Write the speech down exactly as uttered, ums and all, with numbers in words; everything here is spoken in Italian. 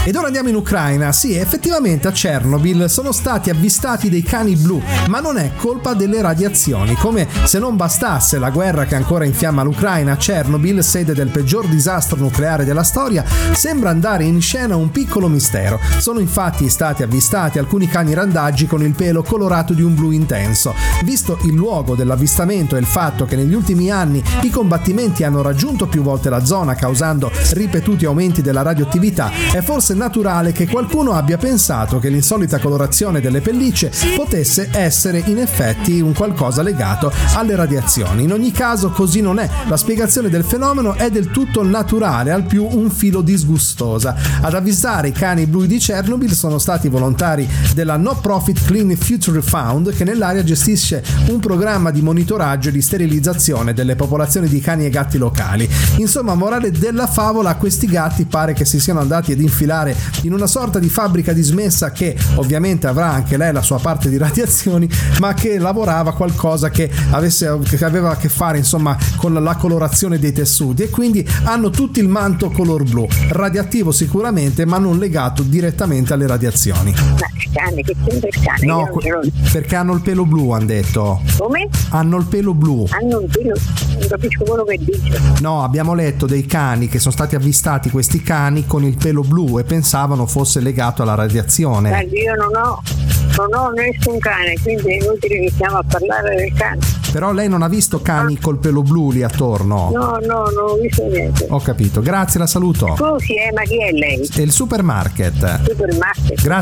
Ed ora andiamo in Ucraina. Sì, effettivamente a Chernobyl sono stati avvistati dei cani blu, ma non è colpa delle radiazioni. Come se non bastasse la guerra che ancora infiamma l'Ucraina, a Chernobyl, sede del peggior disastro nucleare della storia, sembra andare in scena un piccolo mistero. Sono infatti stati avvistati alcuni cani randaggi con il pelo colorato di un blu intenso. Visto il luogo dell'avvistamento e il fatto che negli ultimi anni i combattimenti hanno raggiunto più volte la zona, causando ripetuti aumenti della radioattività, è forse naturale che qualcuno abbia pensato che l'insolita colorazione delle pellicce potesse essere in effetti un qualcosa legato alle radiazioni. In ogni caso così non è. La spiegazione del fenomeno è del tutto naturale, al più un filo disgustosa. Ad avvisare i cani blu di Chernobyl sono stati volontari della no profit Clean Future Fund, che nell'area gestisce un programma di monitoraggio e di sterilizzazione delle popolazioni di cani e gatti locali. Insomma, morale della favola, questi gatti pare che si siano andati ad infilare in una sorta di fabbrica dismessa che ovviamente avrà anche lei la sua parte di radiazioni, ma che lavorava qualcosa che, avesse, che aveva a che fare insomma con la colorazione dei tessuti, e quindi hanno tutti il manto color blu, radioattivo sicuramente, ma non legato direttamente alle radiazioni. Ma il cane, che c'entra il cane? No, perché hanno il pelo blu, hanno detto. Come? Hanno il pelo blu. Hanno il pelo, non capisco quello che dice. No, abbiamo letto dei cani che sono stati avvistati, questi cani con il pelo blu, e pensavano fosse legato alla radiazione. Guardi, io non ho, non ho nessun cane, quindi è inutile che stiamo a parlare del cane. Però lei non ha visto cani ah. col pelo blu lì attorno? No, no, non ho visto niente. Ho capito, grazie, la saluto. Scusi, eh, ma chi è lei? È il supermarket. Supermarket. Grazie.